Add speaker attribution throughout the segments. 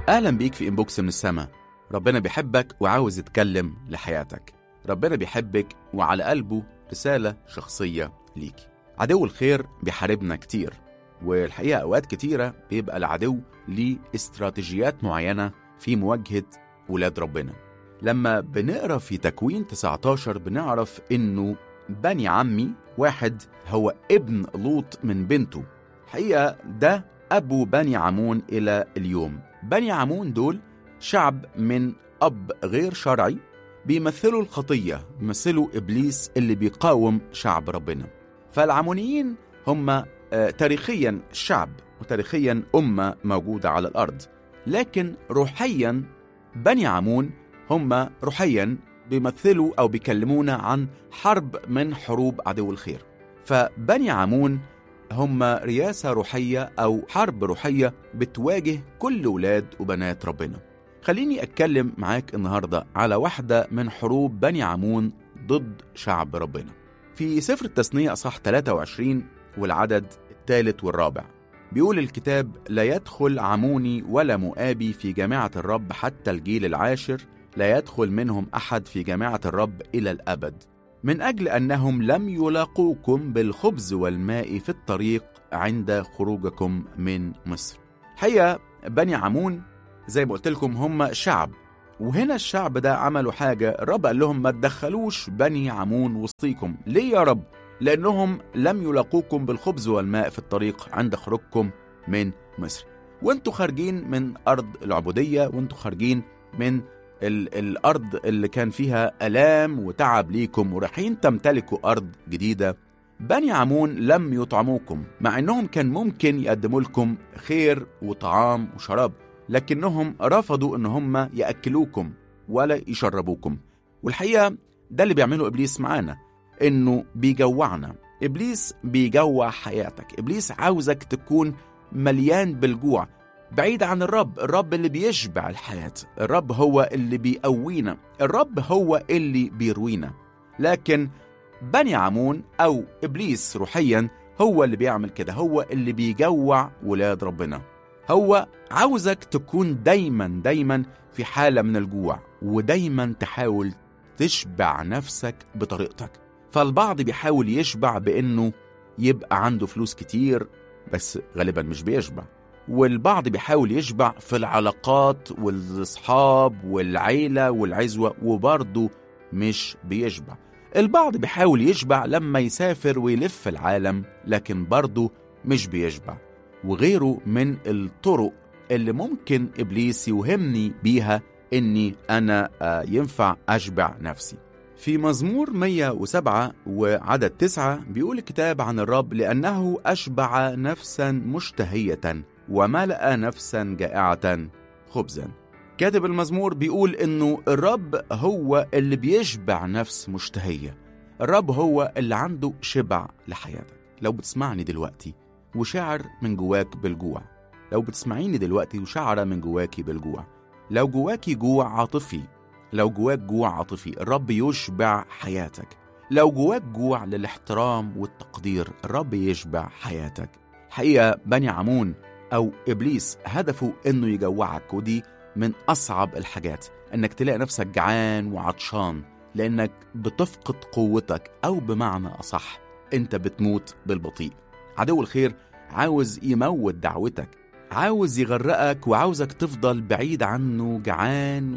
Speaker 1: أهلا بيك في إنبوكس من السما. ربنا بيحبك وعاوز يتكلم لحياتك. ربنا بيحبك وعلى قلبه رسالة شخصية ليك. عدو الخير بيحاربنا كتير، والحقيقة أوقات كتيرة بيبقى العدو ليه استراتيجيات معينة في مواجهة ولاد ربنا. لما بنقرأ في تكوين 19 بنعرف إنه بني عمي واحد هو ابن لوط من بنته. الحقيقة ده أبو بني عمون إلى اليوم. بني عمون دول شعب من أب غير شرعي، بيمثلوا الخطية، بيمثلوا إبليس اللي بيقاوم شعب ربنا. فالعمونيين هم تاريخيا شعب وتاريخيا أمة موجودة على الأرض، لكن روحيا بني عمون هم روحيا بيمثلوا أو بيكلمونا عن حرب من حروب عدو الخير. فبني عمون هم رياسة روحية أو حرب روحية بتواجه كل ولاد وبنات ربنا. خليني أتكلم معاك النهاردة على واحدة من حروب بني عمون ضد شعب ربنا. في سفر التثنية أصحاح 23 والعدد 3 و4 بيقول الكتاب: لا يدخل عموني ولا مؤابي في جماعة الرب حتى الجيل 10، لا يدخل منهم أحد في جماعة الرب إلى الأبد، من أجل أنهم لم يلاقوكم بالخبز والماء في الطريق عند خروجكم من مصر. حقيقة بني عمون زي ما قلت لكم هم شعب، وهنا الشعب ده عملوا حاجة. الرب قال لهم ما تدخلوش بني عمون وسطيكم. ليه يا رب؟ لأنهم لم يلاقوكم بالخبز والماء في الطريق عند خروجكم من مصر. وانتوا خارجين من أرض العبودية، وانتوا خارجين من الأرض اللي كان فيها ألام وتعب ليكم، ورايحين تمتلكوا أرض جديدة. بني عمون لم يطعموكم، مع أنهم كان ممكن يقدموا لكم خير وطعام وشراب، لكنهم رفضوا أن هم يأكلوكم ولا يشربوكم. والحقيقة ده اللي بيعمله إبليس معانا، إنه بيجوعنا. إبليس بيجوع حياتك. إبليس عاوزك تكون مليان بالجوع بعيد عن الرب. الرب اللي بيشبع الحياة، الرب هو اللي بيقوينا، الرب هو اللي بيروينا. لكن بني عمون أو إبليس روحيا هو اللي بيعمل كده، هو اللي بيجوع ولاد ربنا. هو عاوزك تكون دايما في حالة من الجوع، ودايما تحاول تشبع نفسك بطريقتك. فالبعض بيحاول يشبع بأنه يبقى عنده فلوس كتير، بس غالبا مش بيشبع. والبعض بيحاول يشبع في العلاقات والأصحاب والعيلة والعزوة، وبرضه مش بيشبع. البعض بيحاول يشبع لما يسافر ويلف العالم، لكن برضه مش بيشبع. وغيره من الطرق اللي ممكن إبليس يوهمني بيها إني أنا ينفع أشبع نفسي. في مزمور 107 وعدد 9 بيقول الكتاب عن الرب: لأنه أشبع نفسا مشتهية وملأ نفسا جائعة خبزا. كاتب المزمور بيقول إنه الرب هو اللي بيشبع نفس مشتهية. الرب هو اللي عنده شبع لحياتك. لو بتسمعني دلوقتي وشعر من جواك بالجوع، لو بتسمعيني دلوقتي وشعر من جواكي بالجوع، لو جواكي جوع عاطفي، لو جواك جوع عاطفي، الرب يشبع حياتك. لو جواك جوع للاحترام والتقدير، الرب يشبع حياتك. حقيقة بني عمون أو إبليس هدفه إنه يجوعك، ودي من أصعب الحاجات، إنك تلاقي نفسك جعان وعطشان لأنك بتفقد قوتك، أو بمعنى أصح أنت بتموت بالبطيء. عدو الخير عاوز يموت دعوتك، عاوز يغرقك، وعاوزك تفضل بعيد عنه جعان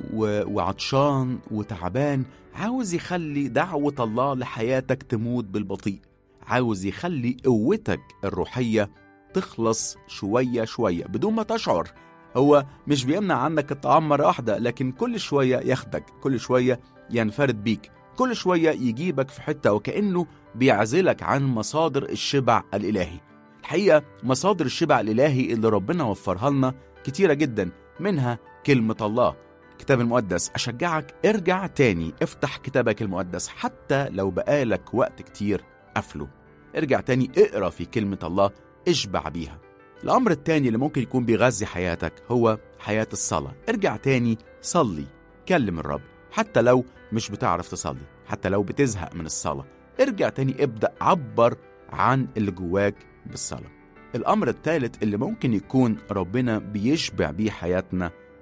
Speaker 1: وعطشان وتعبان. عاوز يخلي دعوة الله لحياتك تموت بالبطيء، عاوز يخلي قوتك الروحية تخلص شوية شوية بدون ما تشعر. هو مش بيمنع عنك الطعام مرة واحدة، لكن كل شوية ياخدك، كل شوية ينفرد بيك، كل شوية يجيبك في حتة، وكأنه بيعزلك عن مصادر الشبع الإلهي. الحقيقة مصادر الشبع الإلهي اللي ربنا وفرها لنا كتيرة جدا، منها كلمة الله، الكتاب المقدس. أشجعك ارجع تاني، افتح كتابك المقدس حتى لو بقالك وقت كتير قفله. ارجع تاني اقرأ في كلمة الله، اشبع بيها. الأمر التاني اللي ممكن يكون بيغذي حياتك هو حياة الصلاة. ارجع تاني صلي، كلم الرب، حتى لو مش بتعرف تصلي، حتى لو بتزهق من الصلاة، ارجع تاني ابدأ عبر عن اللي جواك بالصلاة. الأمر الثالث اللي ممكن يكون ربنا بيشبع بيه حياتنا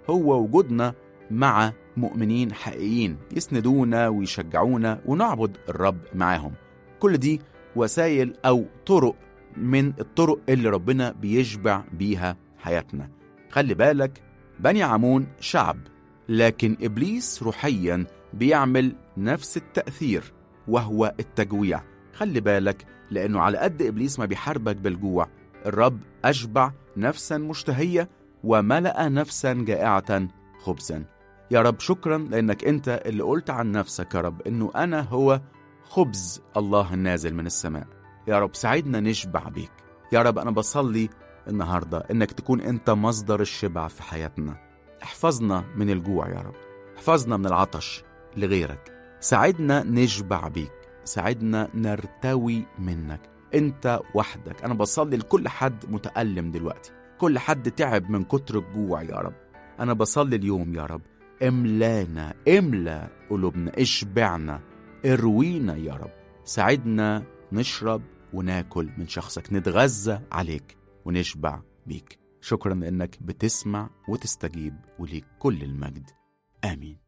Speaker 1: هو وجودنا مع مؤمنين حقيقيين يسندونا ويشجعونا ونعبد الرب معاهم. كل دي وسائل أو طرق من الطرق اللي ربنا بيشبع بيها حياتنا. خلي بالك، بني عمون شعب، لكن إبليس روحيا بيعمل نفس التأثير وهو التجويع. خلي بالك، لأنه على قد إبليس ما بيحاربك بالجوع، الرب أشبع نفسا مشتهية وملأ نفسا جائعة خبزا. يا رب شكرا لأنك أنت اللي قلت عن نفسك يا رب إنه أنا هو خبز الله النازل من السماء. يا رب ساعدنا نشبع بيك. يا رب أنا بصلي النهاردة إنك تكون أنت مصدر الشبع في حياتنا. احفظنا من الجوع يا رب، احفظنا من العطش لغيرك، ساعدنا نشبع بيك، ساعدنا نرتوي منك أنت وحدك. أنا بصلي لكل حد متألم دلوقتي، كل حد تعب من كتر الجوع يا رب. أنا بصلي اليوم يا رب املانا، املا قلوبنا، اشبعنا، اروينا يا رب. ساعدنا نشرب وناكل من شخصك، نتغذى عليك ونشبع بيك. شكرا لأنك بتسمع وتستجيب، وليك كل المجد. آمين.